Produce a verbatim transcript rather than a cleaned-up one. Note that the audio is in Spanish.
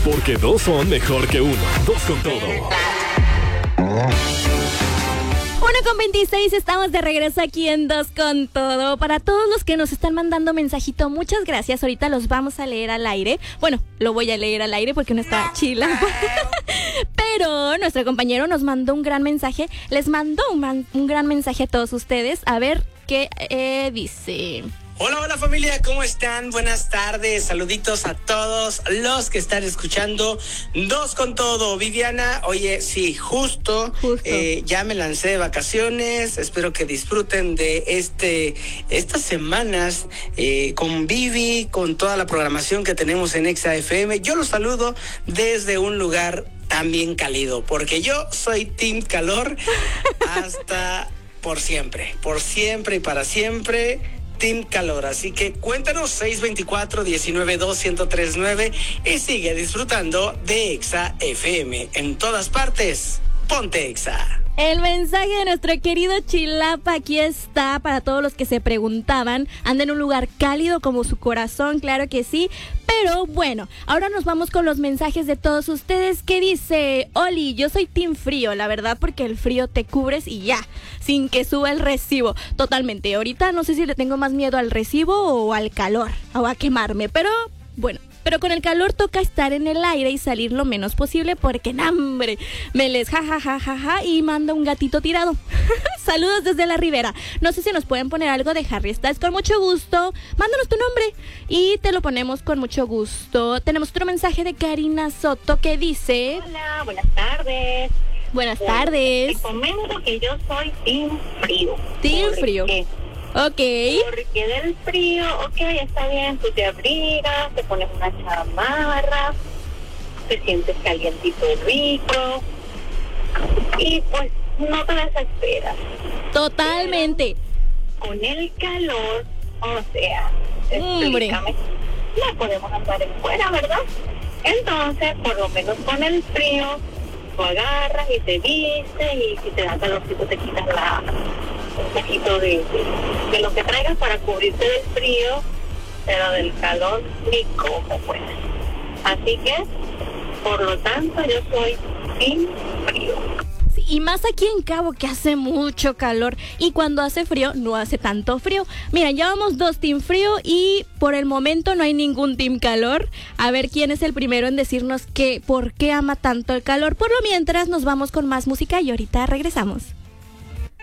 Porque dos son mejor que uno. Dos con todo. Uno con veintiséis, estamos de regreso aquí en Dos con Todo. Para todos los que nos están mandando mensajito, muchas gracias. Ahorita los vamos a leer al aire. Bueno, lo voy a leer al aire porque no está chila. Pero nuestro compañero nos mandó un gran mensaje. Les mandó un, man, un gran mensaje a todos ustedes. A ver qué eh, dice. Hola, hola familia, ¿cómo están? Buenas tardes, saluditos a todos los que están escuchando Dos con Todo. Viviana, oye, sí, justo, justo. Eh, ya me lancé de vacaciones, espero que disfruten de este estas semanas eh, con Vivi, con toda la programación que tenemos en Exa F M. Yo los saludo desde un lugar también cálido, porque yo soy Team Calor hasta por siempre, por siempre y para siempre. Team Calor, así que cuéntanos seis dos cuatro, uno nueve dos, uno cero tres nueve y sigue disfrutando de Exa F M en todas partes. Ponte Exa. El mensaje de nuestro querido Chilapa aquí está para todos los que se preguntaban. Anda en un lugar cálido como su corazón, claro que sí. Pero bueno, ahora nos vamos con los mensajes de todos ustedes. ¿Qué dice? Oli, yo soy team frío, la verdad, porque el frío te cubres y ya, sin que suba el recibo. Totalmente, ahorita no sé si le tengo más miedo al recibo o al calor, o a quemarme, pero bueno. Pero con el calor toca estar en el aire y salir lo menos posible porque, ¡nambre! Me les jajajajaja ja, ja, ja, y manda un gatito tirado. Saludos desde la Ribera. No sé si nos pueden poner algo de Harry Styles con mucho gusto. Mándanos tu nombre y te lo ponemos con mucho gusto. Tenemos otro mensaje de Karina Soto que dice... Hola, buenas tardes. Buenas tardes. Te comento que yo soy team frío. Team frío. Qué? Ok. Porque del frío, ok, está bien, tú te abrigas, te pones una chamarra, te sientes calientito y rico, y pues no te desesperas. Totalmente. Pero con el calor, o sea, Hombre. explícame, no podemos andar en fuera, ¿verdad? Entonces, por lo menos con el frío, tú agarras y te vistes, y si te da calorcito te quitas la... un poquito de, de, de lo que traigas para cubrirte del frío, pero del calor ni como puedes. Así que, por lo tanto, yo soy team frío. Sí, y más aquí en Cabo que hace mucho calor y cuando hace frío no hace tanto frío. Mira, ya vamos dos team frío y por el momento no hay ningún team calor. A ver quién es el primero en decirnos que por qué ama tanto el calor. Por lo mientras nos vamos con más música y ahorita regresamos.